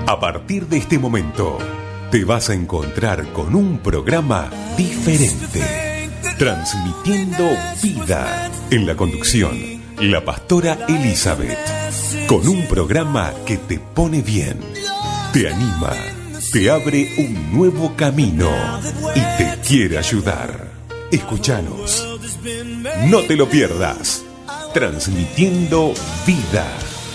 A partir de este momento, te vas a encontrar con un programa diferente, transmitiendo vida. En la conducción, la pastora Elizabeth, con un programa que te pone bien, te anima, te abre un nuevo camino y te quiere ayudar. Escúchanos, no te lo pierdas, transmitiendo vida.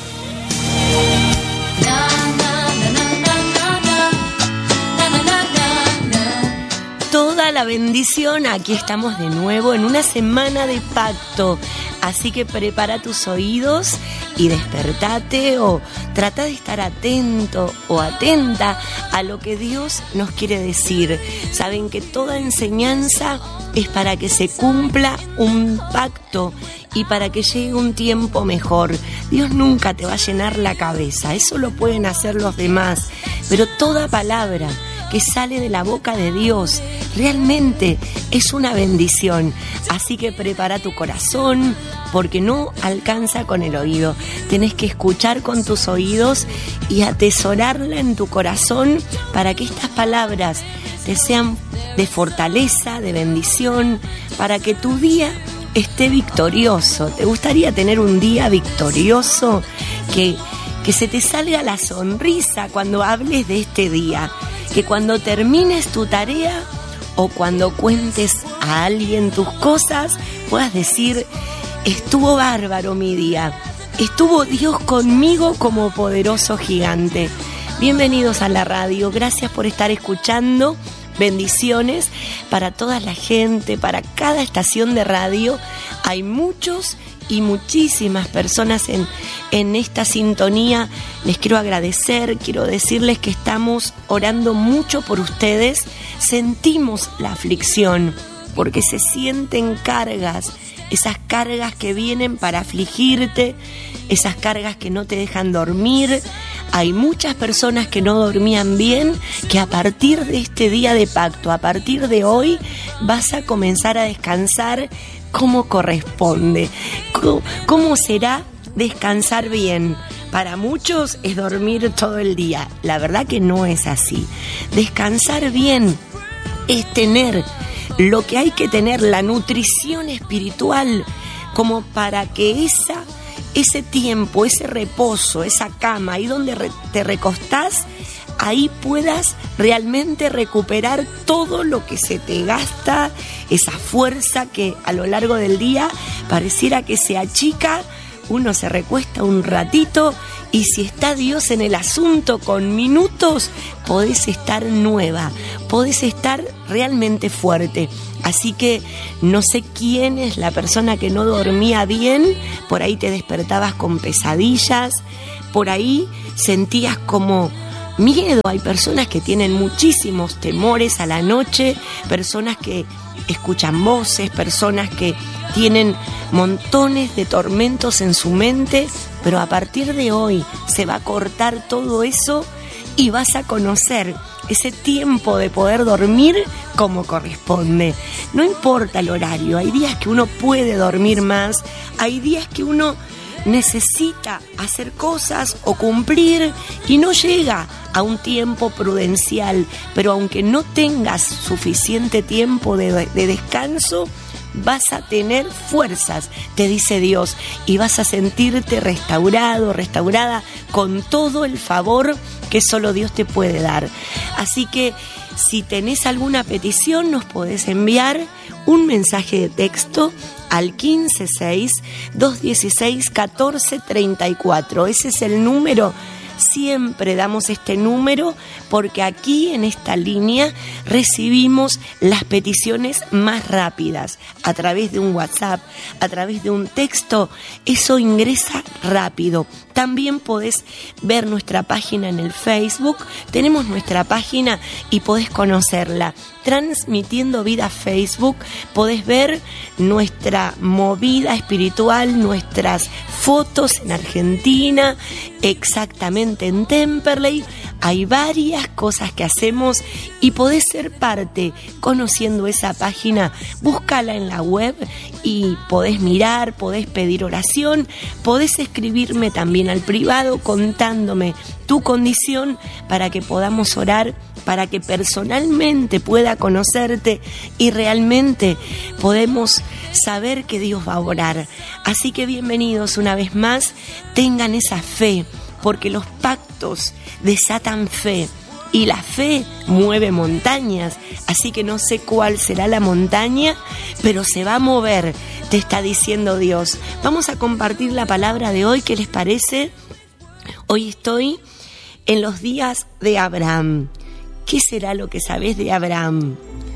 Toda la bendición, aquí estamos de nuevo en una semana de pacto, así que prepara tus oídos y despertate o trata de estar atento o atenta a lo que Dios nos quiere decir. Saben que toda enseñanza es para que se cumpla un pacto y para que llegue un tiempo mejor. Dios nunca te va a llenar la cabeza, eso lo pueden hacer los demás, pero toda palabra que sale de la boca de Dios realmente es una bendición. Así que prepara tu corazón, porque no alcanza con el oído. Tenés que escuchar con tus oídos y atesorarla en tu corazón para que estas palabras te sean de fortaleza, de bendición, para que tu día esté victorioso. ¿Te gustaría tener un día victorioso? Que se te salga la sonrisa cuando hables de este día. Que cuando termines tu tarea o cuando cuentes a alguien tus cosas, puedas decir: estuvo bárbaro mi día, estuvo Dios conmigo como poderoso gigante. Bienvenidos a la radio, gracias por estar escuchando. Bendiciones para toda la gente, para cada estación de radio. Hay muchos y muchísimas personas en esta sintonía. Les quiero agradecer, quiero decirles que estamos orando mucho por ustedes. Sentimos la aflicción porque se sienten cargas, esas cargas que vienen para afligirte, esas cargas que no te dejan dormir. Hay muchas personas que no dormían bien, que a partir de este día de pacto, a partir de hoy, vas a comenzar a descansar como corresponde. ¿Cómo será descansar bien? Para muchos es dormir todo el día. La verdad que no es así. Descansar bien es tener lo que hay que tener, la nutrición espiritual, como para que ese tiempo, ese reposo, esa cama, ahí donde te recostás, ahí puedas realmente recuperar todo lo que se te gasta, esa fuerza que a lo largo del día pareciera que se achica. Uno se recuesta un ratito y si está Dios en el asunto, con minutos podés estar nueva, podés estar realmente fuerte. Así que no sé quién es la persona que no dormía bien, por ahí te despertabas con pesadillas, por ahí sentías como miedo. Hay personas que tienen muchísimos temores a la noche, personas que escuchan voces, personas que tienen montones de tormentos en su mente, pero a partir de hoy se va a cortar todo eso y vas a conocer ese tiempo de poder dormir como corresponde. No importa el horario, hay días que uno puede dormir más, hay días que uno necesita hacer cosas o cumplir y no llega a un tiempo prudencial, pero aunque no tengas suficiente tiempo de descanso, vas a tener fuerzas, te dice Dios, y vas a sentirte restaurado, restaurada con todo el favor que solo Dios te puede dar. Así que si tenés alguna petición, nos podés enviar un mensaje de texto al 156-216-1434. Ese es el número. Siempre damos este número porque aquí en esta línea recibimos las peticiones más rápidas a través de un WhatsApp, a través de un texto. Eso ingresa rápido. También podés ver nuestra página en el Facebook. Tenemos nuestra página y podés conocerla. Transmitiendo Vida Facebook, podés ver nuestra movida espiritual, nuestras fotos en Argentina, exactamente en Temperley. Hay varias cosas que hacemos y podés ser parte conociendo esa página. Búscala en la web y podés mirar, podés pedir oración, podés escribirme también al privado contándome tu condición para que podamos orar, para que personalmente pueda conocerte y realmente podemos saber que Dios va a orar. Así que bienvenidos una vez más, tengan esa fe, porque los pactos desatan fe. Y la fe mueve montañas, así que no sé cuál será la montaña, pero se va a mover, te está diciendo Dios. Vamos a compartir la palabra de hoy, ¿qué les parece? Hoy estoy en los días de Abraham. ¿Qué será lo que sabés de Abraham?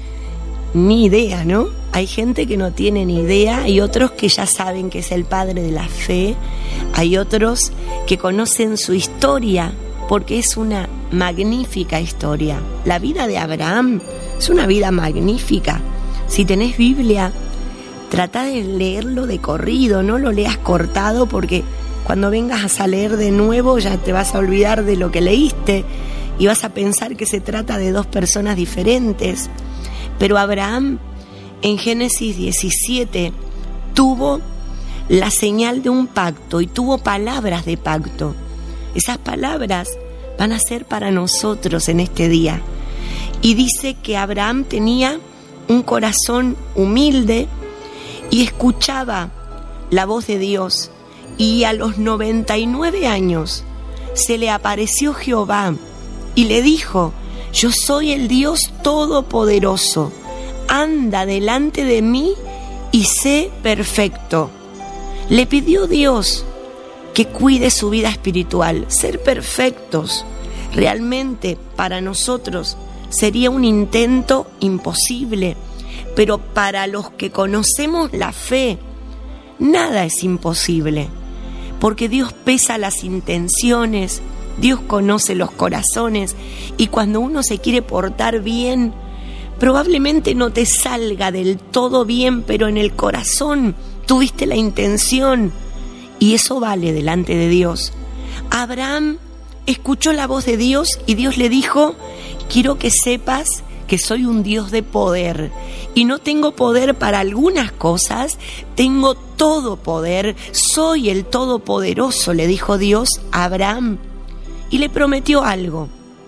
Ni idea, ¿no? Hay gente que no tiene ni idea, hay otros que ya saben que es el padre de la fe, hay otros que conocen su historia, porque es una magnífica historia. La vida de Abraham es una vida magnífica. Si tenés Biblia, trata de leerlo de corrido, no lo leas cortado, porque cuando vengas a leer de nuevo ya te vas a olvidar de lo que leíste y vas a pensar que se trata de dos personas diferentes. Pero Abraham, en Génesis 17, tuvo la señal de un pacto y tuvo palabras de pacto. Esas palabras van a ser para nosotros en este día. Y dice que Abraham tenía un corazón humilde y escuchaba la voz de Dios. Y a los 99 años se le apareció Jehová y le dijo: yo soy el Dios Todopoderoso, anda delante de mí y sé perfecto. Le pidió Dios que cuide su vida espiritual, ser perfectos. Realmente para nosotros sería un intento imposible, pero para los que conocemos la fe, nada es imposible, porque Dios pesa las intenciones, Dios conoce los corazones, y cuando uno se quiere portar bien, probablemente no te salga del todo bien, pero en el corazón tuviste la intención. Y eso vale delante de Dios. Abraham escuchó la voz de Dios y Dios le dijo: quiero que sepas que soy un Dios de poder y no tengo poder para algunas cosas, tengo todo poder, soy el Todopoderoso, le dijo Dios a Abraham y le prometió algo.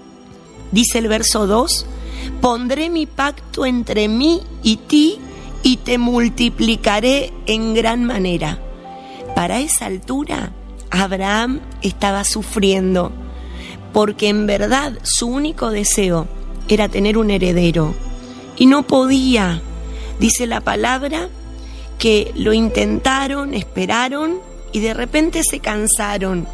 Dice el verso 2: pondré mi pacto entre mí y ti y te multiplicaré en gran manera. Para esa altura, Abraham estaba sufriendo, porque en verdad su único deseo era tener un heredero, y no podía. Dice la palabra que lo intentaron, esperaron, y de repente se cansaron,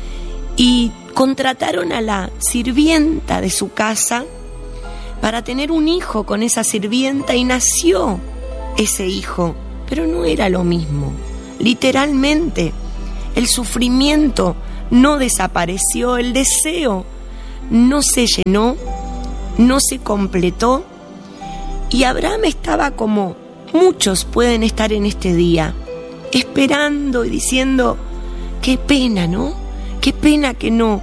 y contrataron a la sirvienta de su casa para tener un hijo con esa sirvienta, y nació ese hijo, pero no era lo mismo. Literalmente, el sufrimiento no desapareció, el deseo no se llenó, no se completó, y Abraham estaba como muchos pueden estar en este día, esperando y diciendo: qué pena, ¿no? Qué pena que no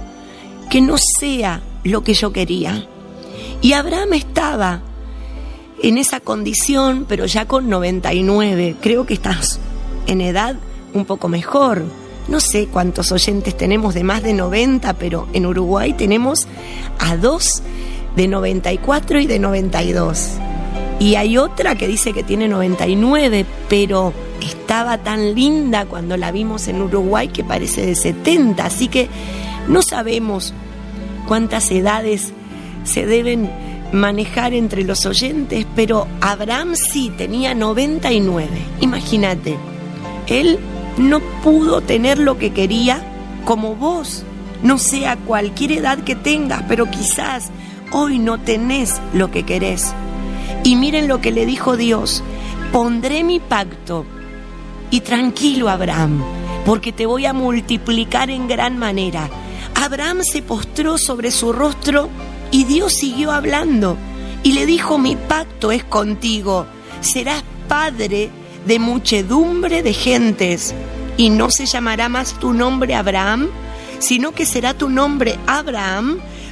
sea lo que yo quería. Y Abraham estaba en esa condición, pero ya con 99, creo que estás en edad un poco mejor. No sé cuántos oyentes tenemos de más de 90, pero en Uruguay tenemos a 2 de 94 y de 92. Y hay otra que dice que tiene 99, pero estaba tan linda cuando la vimos en Uruguay que parece de 70. Así que no sabemos cuántas edades se deben manejar entre los oyentes, pero Abraham sí tenía 99. Imagínate. Él no pudo tener lo que quería, como vos. No sé a cualquier edad que tengas, pero quizás hoy no tenés lo que querés. Y miren lo que le dijo Dios: pondré mi pacto. Y tranquilo, Abraham, porque te voy a multiplicar en gran manera. Abraham se postró sobre su rostro y Dios siguió hablando. Y le dijo: mi pacto es contigo. Serás padre de muchedumbre de gentes, y no se llamará más tu nombre Abraham, sino que será tu nombre Abraham,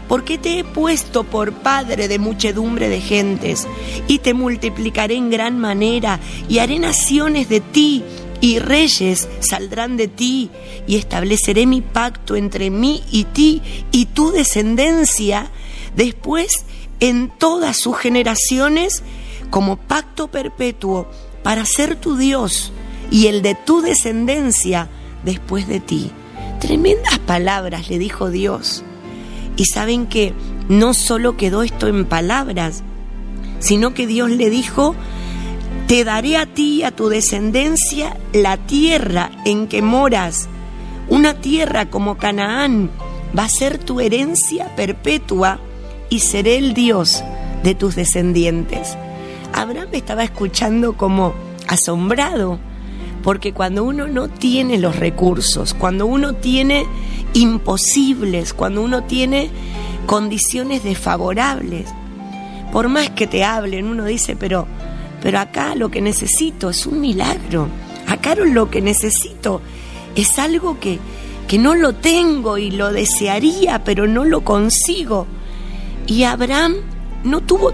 porque te he puesto por padre de muchedumbre de gentes, y te multiplicaré en gran manera, y haré naciones de ti, y reyes saldrán de ti, y estableceré mi pacto entre mí y ti, y tu descendencia, después en todas sus generaciones, como pacto perpetuo, para ser tu Dios, y el de tu descendencia después de ti. Tremendas palabras le dijo Dios. Y saben que no solo quedó esto en palabras, sino que Dios le dijo: te daré a ti y a tu descendencia la tierra en que moras, una tierra como Canaán, va a ser tu herencia perpetua, y seré el Dios de tus descendientes. Abraham estaba escuchando como asombrado, porque cuando uno no tiene los recursos, cuando uno tiene imposibles, cuando uno tiene condiciones desfavorables, por más que te hablen, uno dice, pero acá lo que necesito es un milagro, acá lo que necesito es algo que no lo tengo y lo desearía, pero no lo consigo. Y Abraham no tuvo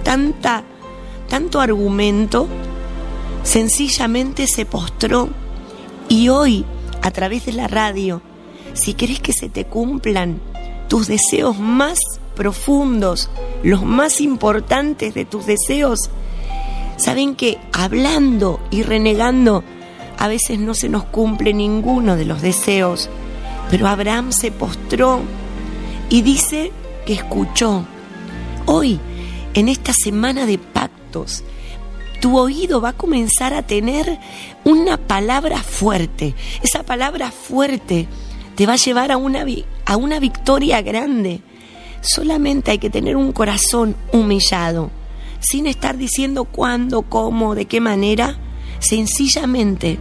tanto argumento, sencillamente se postró. Y hoy, a través de la radio, si querés que se te cumplan tus deseos más profundos, los más importantes de tus deseos, saben que hablando y renegando a veces no se nos cumple ninguno de los deseos, pero Abraham se postró y dice que escuchó. Hoy, en esta semana de pactos, tu oído va a comenzar a tener una palabra fuerte. Esa palabra fuerte te va a llevar a una victoria grande. Solamente hay que tener un corazón humillado, sin estar diciendo cuándo, cómo, de qué manera. Sencillamente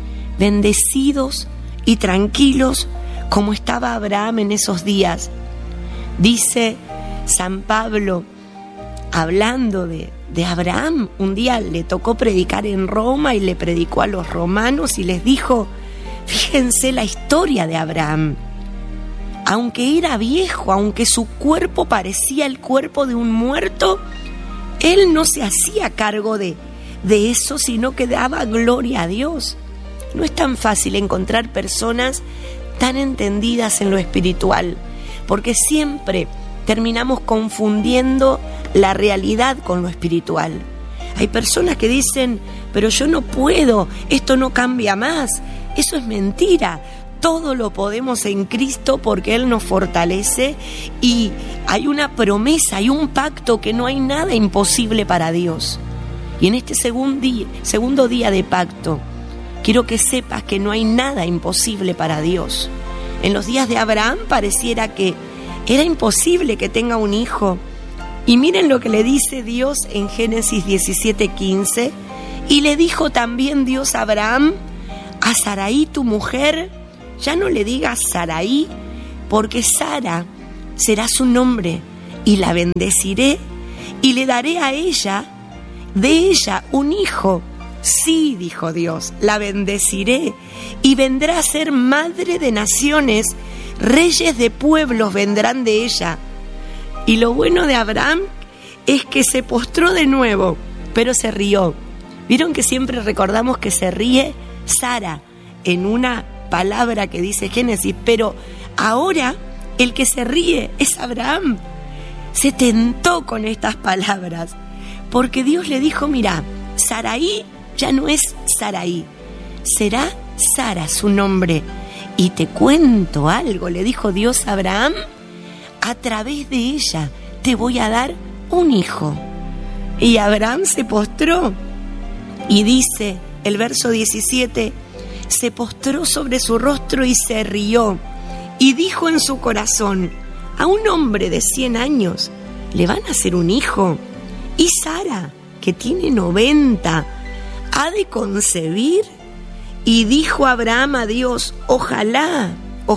bendecidos y tranquilos como estaba Abraham en esos días. Dice San Pablo, hablando de Abraham, un día le tocó predicar en Roma y le predicó a los romanos y les dijo: fíjense la historia de Abraham. Aunque era viejo, aunque su cuerpo parecía el cuerpo de un muerto, él no se hacía cargo de eso, sino que daba gloria a Dios. No es tan fácil encontrar personas tan entendidas en lo espiritual, porque siempre terminamos confundiendo la realidad con lo espiritual. Hay personas que dicen, pero yo no puedo, esto no cambia más. Eso es mentira. Todo lo podemos en Cristo porque Él nos fortalece, y hay una promesa, hay un pacto, que no hay nada imposible para Dios. Y en este segundo día de pacto, quiero que sepas que no hay nada imposible para Dios. En los días de Abraham pareciera que era imposible que tenga un hijo. Y miren lo que le dice Dios en Génesis 17:15. Y le dijo también Dios a Abraham: a Sarai tu mujer, ya no le digas Sarai, porque Sara será su nombre, y la bendeciré, y le daré a ella, de ella, un hijo. Sí, dijo Dios, la bendeciré, y vendrá a ser madre de naciones, reyes de pueblos vendrán de ella. Y lo bueno de Abraham es que se postró de nuevo, pero se rió. ¿Vieron que siempre recordamos que se ríe Sara en una palabra que dice Génesis? Pero ahora el que se ríe es Abraham. Se tentó con estas palabras, porque Dios le dijo: mira, Sarai ya no es Sarai, será Sara su nombre. Y te cuento algo, le dijo Dios a Abraham: a través de ella te voy a dar un hijo. Y Abraham se postró, y dice el verso 17: se postró sobre su rostro y se rió, y dijo en su corazón: a un hombre de 100 años le van a hacer un hijo, y Sara, que tiene 90, ¿ha de concebir? Y dijo Abraham a Dios: ojalá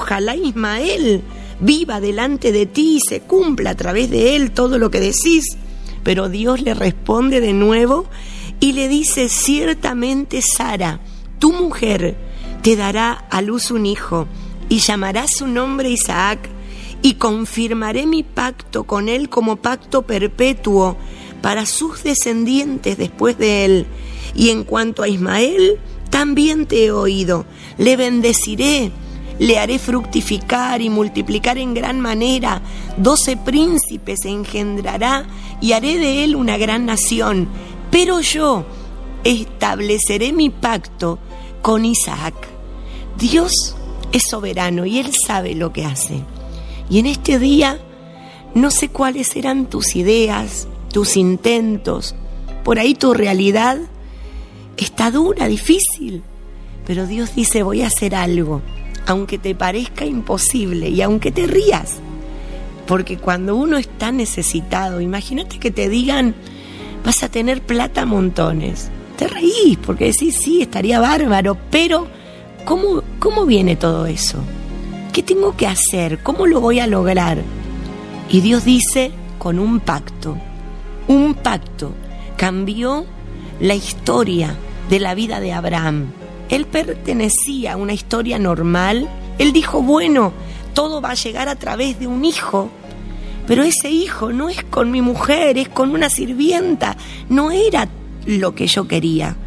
Ismael viva delante de ti y se cumpla a través de él todo lo que decís. Pero Dios le responde de nuevo y le dice: ciertamente Sara, tu mujer, te dará a luz un hijo, y llamarás su nombre Isaac, y confirmaré mi pacto con él como pacto perpetuo para sus descendientes después de él. Y en cuanto a Ismael, también te he oído. Le bendeciré, le haré fructificar y multiplicar en gran manera. 12 príncipes engendrará y haré de él una gran nación. Pero yo estableceré mi pacto con Isaac. Dios es soberano y Él sabe lo que hace. Y en este día no sé cuáles serán tus ideas, tus intentos. Por ahí tu realidad está dura, difícil. Pero Dios dice, voy a hacer algo, aunque te parezca imposible y aunque te rías. Porque cuando uno está necesitado, imagínate que te digan, vas a tener plata a montones. Te reís porque decís, sí, estaría bárbaro, pero ¿cómo viene todo eso? ¿Qué tengo que hacer? ¿Cómo lo voy a lograr? Y Dios dice, con un pacto. Un pacto cambió la historia de la vida de Abraham. Él pertenecía a una historia normal. Él dijo, bueno, todo va a llegar a través de un hijo, pero ese hijo no es con mi mujer, es con una sirvienta. No era lo que yo quería.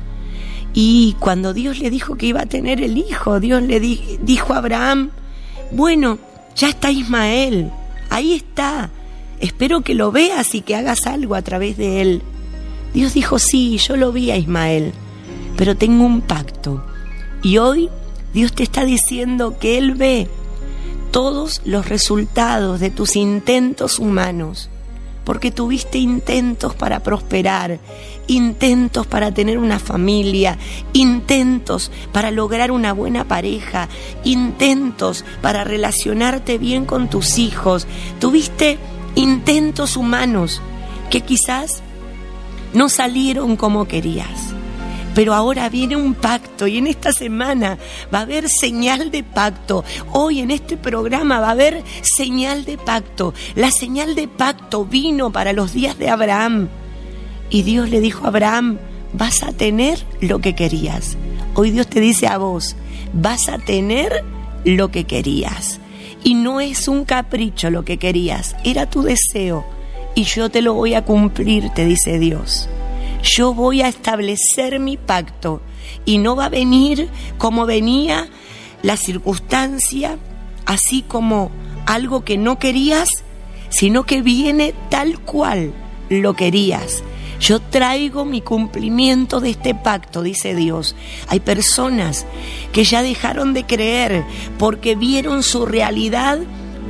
Y cuando Dios le dijo que iba a tener el hijo, Dios le dijo a Abraham, bueno, ya está Ismael, ahí está, espero que lo veas y que hagas algo a través de él. Dios dijo, sí, yo lo vi a Ismael, pero tengo un pacto. Y hoy Dios te está diciendo que Él ve todos los resultados de tus intentos humanos, porque tuviste intentos para prosperar, intentos para tener una familia, intentos para lograr una buena pareja, intentos para relacionarte bien con tus hijos. Tuviste intentos humanos que quizás no salieron como querías. Pero ahora viene un pacto y en esta semana va a haber señal de pacto. Hoy en este programa va a haber señal de pacto. La señal de pacto vino para los días de Abraham. Y Dios le dijo a Abraham, vas a tener lo que querías. Hoy Dios te dice a vos, vas a tener lo que querías. Y no es un capricho lo que querías, era tu deseo. Y yo te lo voy a cumplir, te dice Dios. Yo voy a establecer mi pacto y no va a venir como venía la circunstancia, así como algo que no querías, sino que viene tal cual lo querías. Yo traigo mi cumplimiento de este pacto, dice Dios. Hay personas que ya dejaron de creer porque vieron su realidad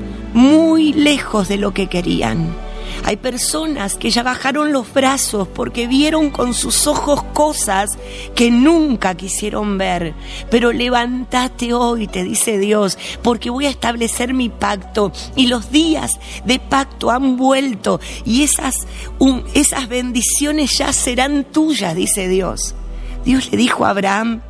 muy lejos de lo que querían. Hay personas que ya bajaron los brazos porque vieron con sus ojos cosas que nunca quisieron ver. Pero levántate hoy, te dice Dios, porque voy a establecer mi pacto. Y los días de pacto han vuelto y esas bendiciones ya serán tuyas, dice Dios. Dios le dijo a Abraham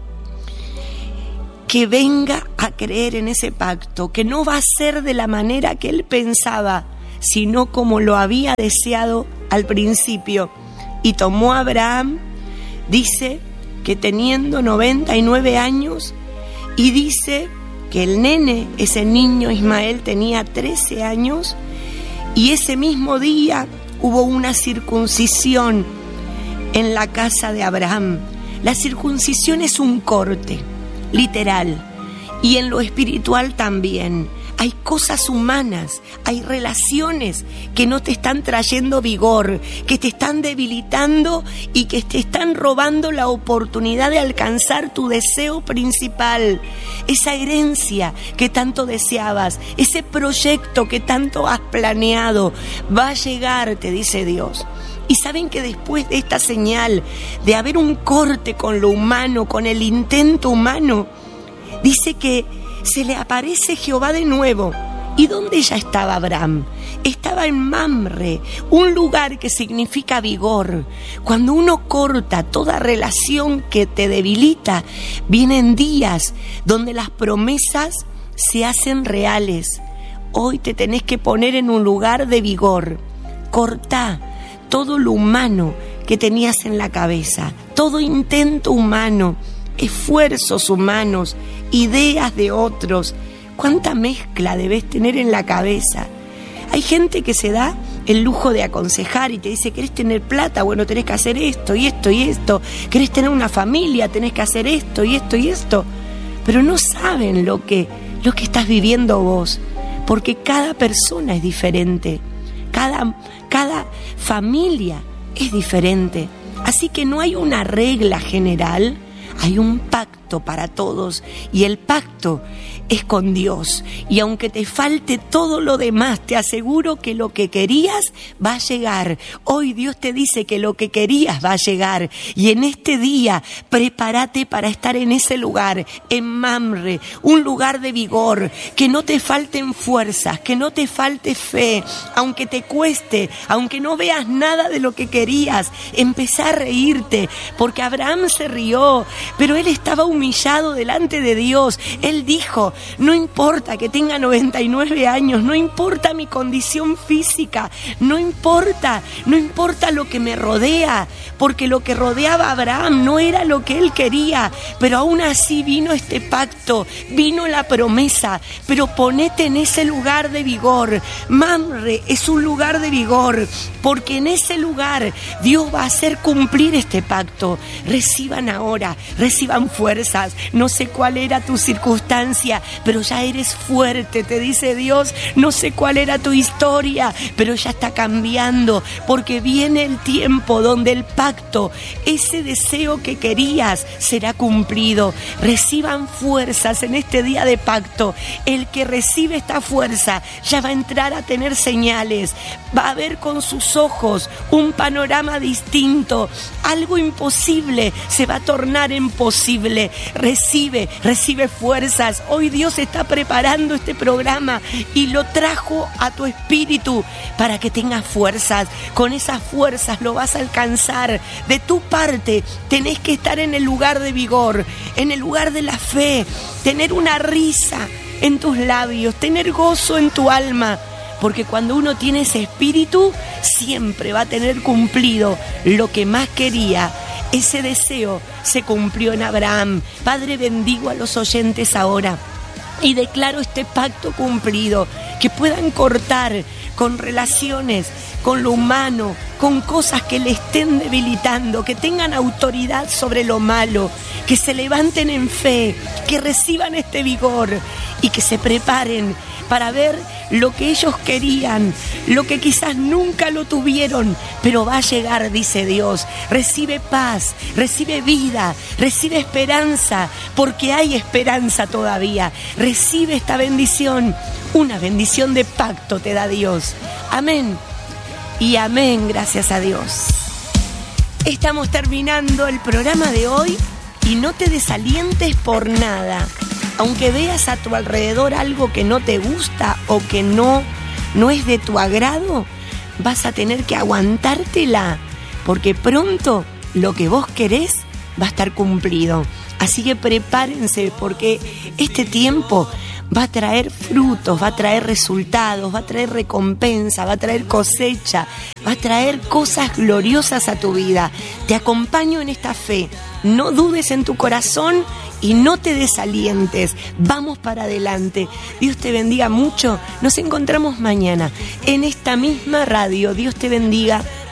que venga a creer en ese pacto, que no va a ser de la manera que él pensaba, sino como lo había deseado al principio. Y tomó a Abraham, dice que teniendo 99 años, y dice que el nene, ese niño Ismael, tenía 13 años, y ese mismo día hubo una circuncisión en la casa de Abraham. La circuncisión es un corte, literal, y en lo espiritual también. Hay cosas humanas, hay relaciones que no te están trayendo vigor, que te están debilitando y que te están robando la oportunidad de alcanzar tu deseo principal, esa herencia que tanto deseabas, ese proyecto que tanto has planeado, va a llegar, te dice Dios. Y saben que después de esta señal, de haber un corte con lo humano, con el intento humano, dice que se le aparece Jehová de nuevo. ¿Y dónde ya estaba Abraham? Estaba en Mamre, un lugar que significa vigor. Cuando uno corta toda relación que te debilita, vienen días donde las promesas se hacen reales. Hoy te tenés que poner en un lugar de vigor. Cortá todo lo humano que tenías en la cabeza, todo intento humano, esfuerzos humanos, ideas de otros. ¿Cuánta mezcla debes tener en la cabeza? Hay gente que se da el lujo de aconsejar y te dice, ¿querés tener plata? Bueno, tenés que hacer esto y esto y esto. ¿Querés tener una familia? Tenés que hacer esto y esto y esto. Pero no saben lo que estás viviendo vos, porque cada persona es diferente, cada familia es diferente. Así que no hay una regla general, hay un pacto para todos, y el pacto es con Dios. Y aunque te falte todo lo demás, te aseguro que lo que querías va a llegar. Hoy Dios te dice que lo que querías va a llegar, y en este día prepárate para estar en ese lugar, en Mamre, un lugar de vigor, que no te falten fuerzas, que no te falte fe, aunque te cueste, aunque no veas nada de lo que querías, empezá a reírte, porque Abraham se rió, pero él estaba humillado delante de Dios. Él dijo, no importa que tenga 99 años, no importa mi condición física, no importa lo que me rodea, porque lo que rodeaba a Abraham no era lo que él quería, pero aún así vino este pacto, vino la promesa. Pero ponete en ese lugar de vigor. Mamre es un lugar de vigor, porque en ese lugar Dios va a hacer cumplir este pacto. Reciban ahora, reciban fuerzas. No sé cuál era tu circunstancia, pero ya eres fuerte, te dice Dios. No sé cuál era tu historia, pero ya está cambiando, porque viene el tiempo donde el pacto, ese deseo que querías, será cumplido. Reciban fuerzas en este día de pacto. El que recibe esta fuerza ya va a entrar a tener señales, va a ver con sus ojos un panorama distinto. Algo imposible se va a tornar en posible. Recibe fuerzas. Hoy Dios está preparando este programa y lo trajo a tu espíritu para que tengas fuerzas. Con esas fuerzas lo vas a alcanzar. De tu parte tenés que estar en el lugar de vigor, en el lugar de la fe, tener una risa en tus labios, tener gozo en tu alma, porque cuando uno tiene ese espíritu siempre va a tener cumplido lo que más quería. Ese deseo se cumplió en Abraham. Padre, bendigo a los oyentes ahora y declaro este pacto cumplido, que puedan cortar con relaciones, con lo humano, con cosas que le estén debilitando, que tengan autoridad sobre lo malo, que se levanten en fe, que reciban este vigor y que se preparen para ver lo que ellos querían, lo que quizás nunca lo tuvieron, pero va a llegar, dice Dios. Recibe paz, recibe vida, recibe esperanza, porque hay esperanza todavía. Recibe esta bendición, una bendición de pacto te da Dios. Amén y amén, gracias a Dios. Estamos terminando el programa de hoy y no te desalientes por nada. Aunque veas a tu alrededor algo que no te gusta o que no es de tu agrado, vas a tener que aguantártela, porque pronto lo que vos querés va a estar cumplido. Así que prepárense, porque este tiempo va a traer frutos, va a traer resultados, va a traer recompensa, va a traer cosecha, va a traer cosas gloriosas a tu vida. Te acompaño en esta fe. No dudes en tu corazón y no te desalientes. Vamos para adelante. Dios te bendiga mucho. Nos encontramos mañana en esta misma radio. Dios te bendiga.